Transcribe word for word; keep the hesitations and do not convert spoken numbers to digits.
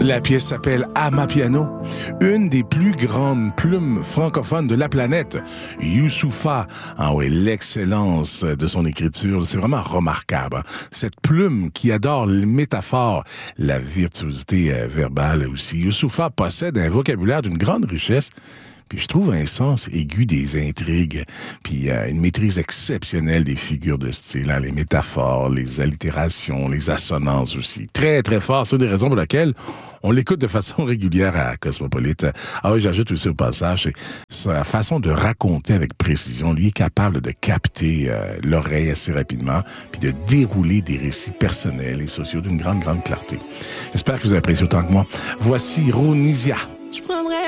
La pièce s'appelle Amapiano, une des plus grandes plumes francophones de la planète. Youssoupha, ah oui, l'excellence de son écriture, c'est vraiment remarquable. Cette plume qui adore les métaphores, la virtuosité euh, verbale aussi. Youssoupha possède un vocabulaire d'une grande richesse. Puis je trouve un sens aigu des intrigues, puis euh, une maîtrise exceptionnelle des figures de style, hein, les métaphores, les allitérations, les assonances aussi. Très, très fort. C'est une des raisons pour laquelle on l'écoute de façon régulière à Cosmopolite. Ah oui, j'ajoute aussi au passage, sa façon de raconter avec précision. Lui est capable de capter euh, l'oreille assez rapidement, puis de dérouler des récits personnels et sociaux d'une grande, grande clarté. J'espère que vous appréciez autant que moi. Voici Ronisia. Je prendrai